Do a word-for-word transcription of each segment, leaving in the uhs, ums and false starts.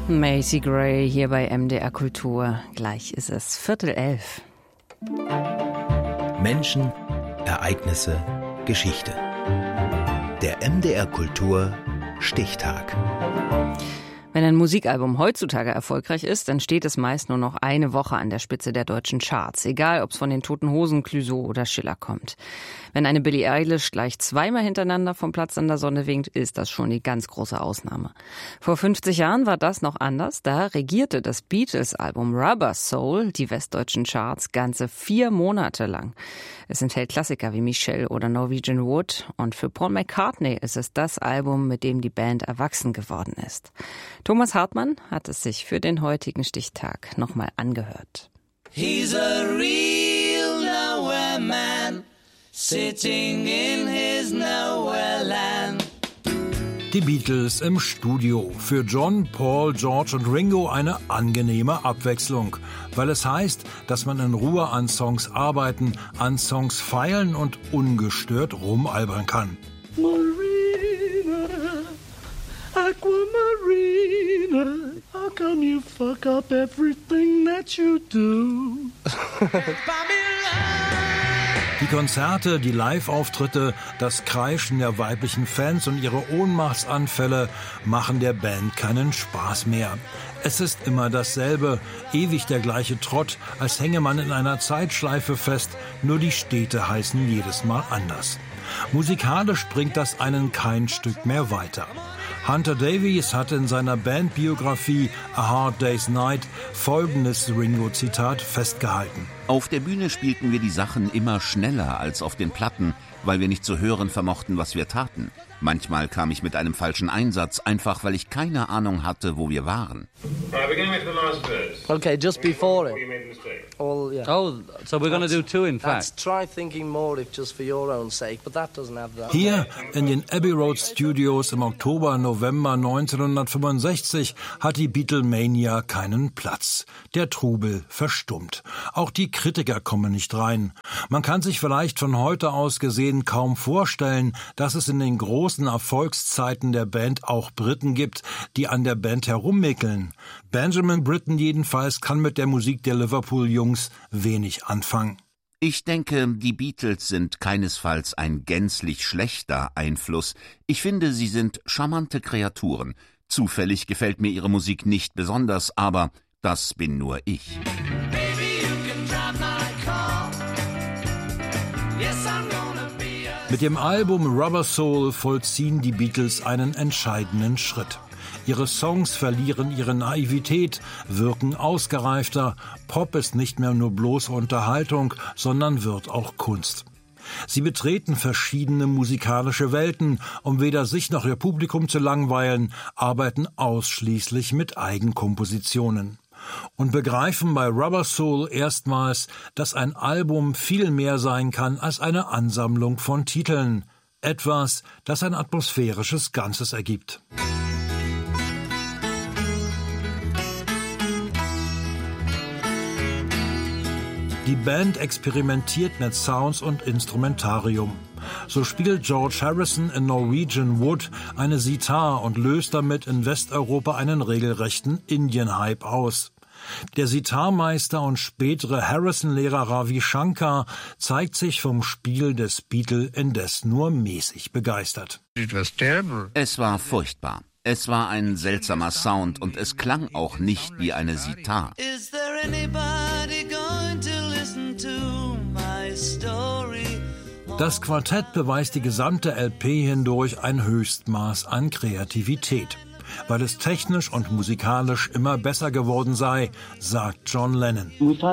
Macy Gray hier bei M D R Kultur. Gleich ist es Viertel elf. Menschen, Ereignisse, Geschichte. Der M D R Kultur Stichtag. Wenn ein Musikalbum heutzutage erfolgreich ist, dann steht es meist nur noch eine Woche an der Spitze der deutschen Charts, egal ob es von den Toten Hosen, Clouseau oder Schiller kommt. Wenn eine Billie Eilish gleich zweimal hintereinander vom Platz an der Sonne winkt, ist das schon die ganz große Ausnahme. Vor fünfzig Jahren war das noch anders, da regierte das Beatles-Album Rubber Soul die westdeutschen Charts ganze vier Monate lang. Es enthält Klassiker wie Michelle oder Norwegian Wood und für Paul McCartney ist es das Album, mit dem die Band erwachsen geworden ist. Thomas Hartmann hat es sich für den heutigen Stichtag nochmal angehört. He's a real nowhere man, sitting in his nowhere land. Die Beatles im Studio. Für John, Paul, George und Ringo eine angenehme Abwechslung, weil es heißt, dass man in Ruhe an Songs arbeiten, an Songs feilen und ungestört rumalbern kann. Marina, Aquamarina, how come you fuck up everything that you do? Die Konzerte, die Live-Auftritte, das Kreischen der weiblichen Fans und ihre Ohnmachtsanfälle machen der Band keinen Spaß mehr. Es ist immer dasselbe, ewig der gleiche Trott, als hänge man in einer Zeitschleife fest, nur die Städte heißen jedes Mal anders. Musikalisch bringt das einen kein Stück mehr weiter. Hunter Davies hatte in seiner Bandbiografie A Hard Day's Night folgendes Ringo-Zitat festgehalten. Auf der Bühne spielten wir die Sachen immer schneller als auf den Platten, weil wir nicht zu hören vermochten, was wir taten. Manchmal kam ich mit einem falschen Einsatz, einfach weil ich keine Ahnung hatte, wo wir waren. Okay, just before it. All, yeah. Oh, so we're going to do two in fact. That's try thinking more if just for your own sake, but that doesn't have that. Hier in den Abbey Road Studios im Oktober, November neunzehnhundertfünfundsechzig hat die Beatlemania keinen Platz. Der Trubel verstummt. Auch die Kritiker kommen nicht rein. Man kann sich vielleicht von heute aus gesehen kaum vorstellen, dass es in den großen Erfolgszeiten der Band auch Briten gibt, die an der Band herummickeln. Benjamin Britten jedenfalls kann mit der Musik der Liverpool-Jungs wenig anfangen. Ich denke, die Beatles sind keinesfalls ein gänzlich schlechter Einfluss. Ich finde, sie sind charmante Kreaturen. Zufällig gefällt mir ihre Musik nicht besonders, aber das bin nur ich. Mit dem Album Rubber Soul vollziehen die Beatles einen entscheidenden Schritt. Ihre Songs verlieren ihre Naivität, wirken ausgereifter. Pop ist nicht mehr nur bloße Unterhaltung, sondern wird auch Kunst. Sie betreten verschiedene musikalische Welten, um weder sich noch ihr Publikum zu langweilen, arbeiten ausschließlich mit Eigenkompositionen. Und begreifen bei Rubber Soul erstmals, dass ein Album viel mehr sein kann als eine Ansammlung von Titeln. Etwas, das ein atmosphärisches Ganzes ergibt. Die Band experimentiert mit Sounds und Instrumentarium. So spielt George Harrison in Norwegian Wood eine Sitar und löst damit in Westeuropa einen regelrechten Indien-Hype aus. Der Sitarmeister und spätere Harrison-Lehrer Ravi Shankar zeigt sich vom Spiel des Beatle indes nur mäßig begeistert. Es war furchtbar. Es war ein seltsamer Sound und es klang auch nicht wie eine Sitar. Is there anybody going to listen to my story? Das Quartett beweist die gesamte L P hindurch ein Höchstmaß an Kreativität. Weil es technisch und musikalisch immer besser geworden sei, sagt John Lennon.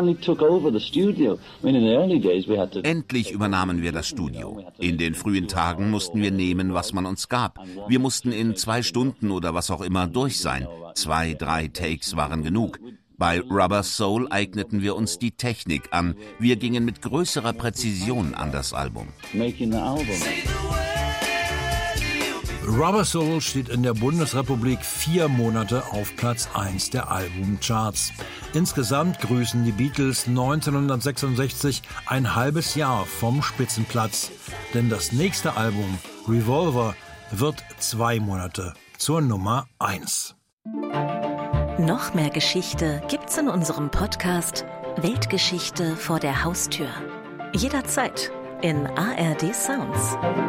Endlich übernahmen wir das Studio. In den frühen Tagen mussten wir nehmen, was man uns gab. Wir mussten in zwei Stunden oder was auch immer durch sein. Zwei, drei Takes waren genug. Bei Rubber Soul eigneten wir uns die Technik an. Wir gingen mit größerer Präzision an das Album. Rubber Soul steht in der Bundesrepublik vier Monate auf Platz eins der Albumcharts. Insgesamt grüßen die Beatles neunzehnhundertsechsundsechzig ein halbes Jahr vom Spitzenplatz. Denn das nächste Album, Revolver, wird zwei Monate zur Nummer eins. Noch mehr Geschichte gibt's in unserem Podcast Weltgeschichte vor der Haustür. Jederzeit in A R D Sounds.